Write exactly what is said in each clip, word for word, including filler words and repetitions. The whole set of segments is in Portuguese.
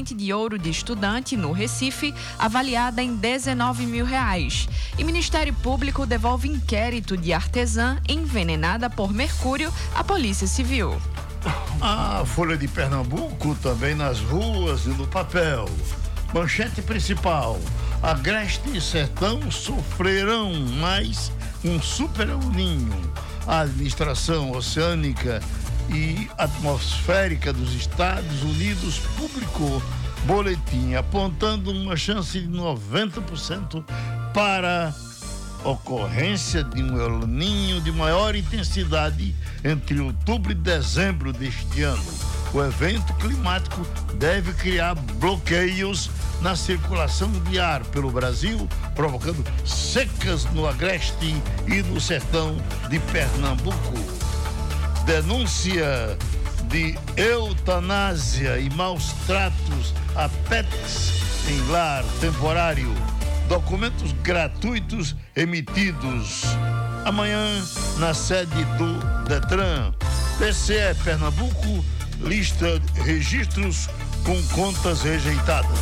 corrente de ouro de estudante no Recife, avaliada em dezenove mil reais. E Ministério Público devolve inquérito de artesã envenenada por mercúrio à Polícia Civil. A Folha de Pernambuco também nas ruas e no papel. Manchete principal: Agreste e Sertão sofrerão mais um super El Niño. A administração oceânica e atmosférica dos Estados Unidos publicou boletim apontando uma chance de noventa por cento para ocorrência de um El Niño de maior intensidade entre outubro e dezembro deste ano. O evento climático deve criar bloqueios na circulação de ar pelo Brasil, provocando secas no Agreste e no sertão de Pernambuco. Denúncia de eutanásia e maus tratos a pets em lar temporário. Documentos gratuitos emitidos amanhã na sede do Detran. P C E Pernambuco lista registros com contas rejeitadas.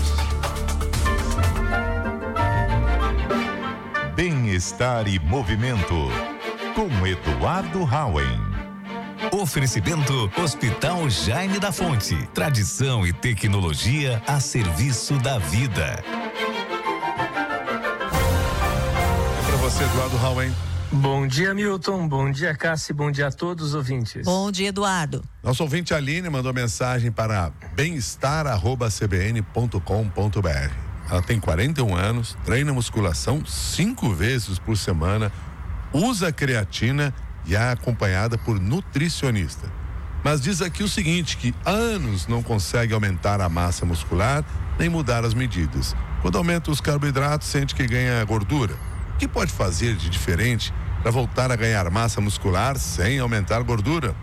Bem-estar e movimento com Eduardo Hauen. Oferecimento Hospital Jaime da Fonte. Tradição e tecnologia a serviço da vida. Você, Eduardo Hauen. Bom dia, Milton. Bom dia, Cássia. Bom dia a todos os ouvintes. Bom dia, Eduardo. Nosso ouvinte Aline mandou mensagem para bem-estar arroba c b n ponto com ponto b r. Ela tem quarenta e um anos, treina musculação cinco vezes por semana, usa creatina e é acompanhada por nutricionista. Mas diz aqui o seguinte, que há anos não consegue aumentar a massa muscular nem mudar as medidas. Quando aumenta os carboidratos, sente que ganha gordura. O que pode fazer de diferente para voltar a ganhar massa muscular sem aumentar gordura?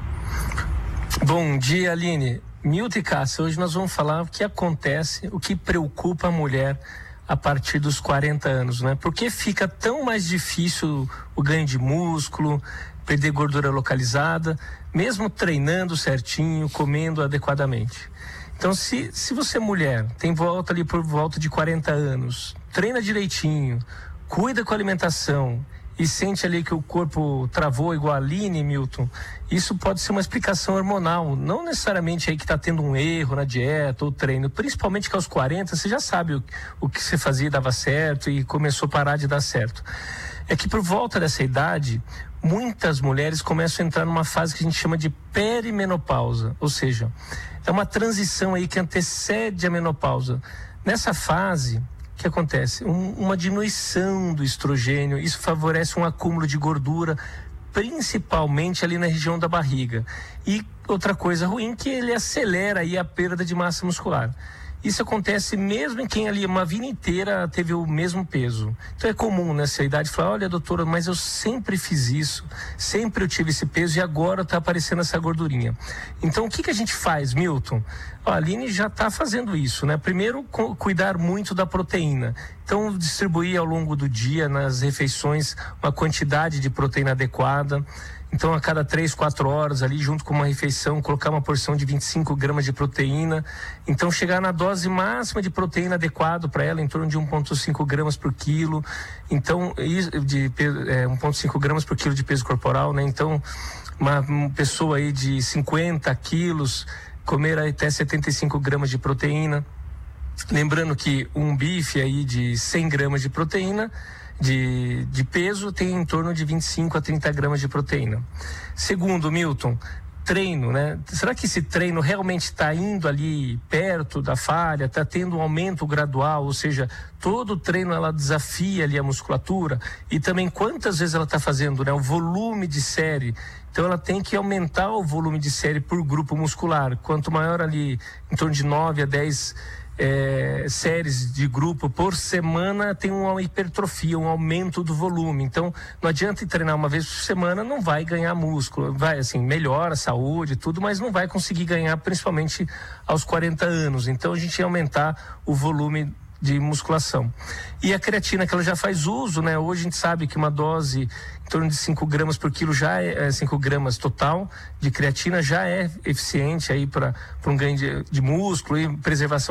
Bom dia, Aline. Milton e Cássia, hoje nós vamos falar o que acontece, o que preocupa a mulher a partir dos quarenta anos, né? Por que fica tão mais difícil o ganho de músculo, perder gordura localizada, mesmo treinando certinho, comendo adequadamente? Então, se, se você mulher tem volta ali por volta de quarenta anos, treina direitinho, cuida com a alimentação e sente ali que o corpo travou igual a Aline, Milton, isso pode ser uma explicação hormonal, não necessariamente aí que está tendo um erro na dieta ou treino, principalmente que aos quarenta você já sabe o, o que você fazia dava certo e começou a parar de dar certo. É que por volta dessa idade, muitas mulheres começam a entrar numa fase que a gente chama de perimenopausa, ou seja, é uma transição aí que antecede a menopausa. Nessa fase, o que acontece? Um, uma diminuição do estrogênio, isso favorece um acúmulo de gordura, principalmente ali na região da barriga. E outra coisa ruim, que ele acelera aí a perda de massa muscular. Isso acontece mesmo em quem ali uma vida inteira teve o mesmo peso. Então é comum nessa idade falar, olha doutora, mas eu sempre fiz isso, sempre eu tive esse peso e agora está aparecendo essa gordurinha. Então o que, que a gente faz, Milton? A Aline já está fazendo isso, né? Primeiro, cu- cuidar muito da proteína. Então distribuir ao longo do dia nas refeições uma quantidade de proteína adequada. Então, a cada três, quatro horas ali, junto com uma refeição, colocar uma porção de vinte e cinco gramas de proteína. Então, chegar na dose máxima de proteína adequado para ela, em torno de um vírgula cinco gramas por quilo. Então, de é, um vírgula cinco gramas por quilo de peso corporal, né? Então, uma, uma pessoa aí de cinquenta quilos, comer até setenta e cinco gramas de proteína. Lembrando que um bife aí de cem gramas de proteína, De, de peso, tem em torno de vinte e cinco a trinta gramas de proteína. Segundo, Milton, treino, né? Será que esse treino realmente está indo ali perto da falha, está tendo um aumento gradual, ou seja, todo treino ela desafia ali a musculatura? E também quantas vezes ela está fazendo, né? O volume de série. Então ela tem que aumentar o volume de série por grupo muscular. Quanto maior ali, em torno de nove a dez É, séries de grupo por semana, tem uma hipertrofia, um aumento do volume. Então não adianta treinar uma vez por semana, não vai ganhar músculo, vai assim, melhora a saúde tudo, mas não vai conseguir ganhar, principalmente aos quarenta anos. Então a gente ia aumentar o volume de musculação. E a creatina, que ela já faz uso, né? Hoje a gente sabe que uma dose em torno de cinco gramas por quilo já é, cinco gramas total de creatina já é eficiente aí para um ganho de, de músculo e preservação